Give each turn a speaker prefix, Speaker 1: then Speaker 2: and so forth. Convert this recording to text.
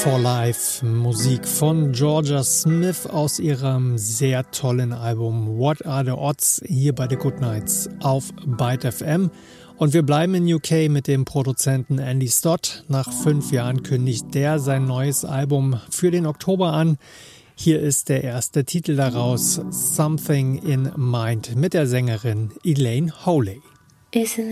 Speaker 1: for Life, Musik von Georgia Smith aus ihrem sehr tollen Album What Are the Odds hier bei The Goodnights auf Byte FM. Und wir bleiben in UK mit dem Produzenten Andy Stott. Nach 5 Jahren kündigt der sein neues Album für den Oktober an. Hier ist der erste Titel daraus, Something in Mind, mit der Sängerin Elaine Hawley.
Speaker 2: Isn't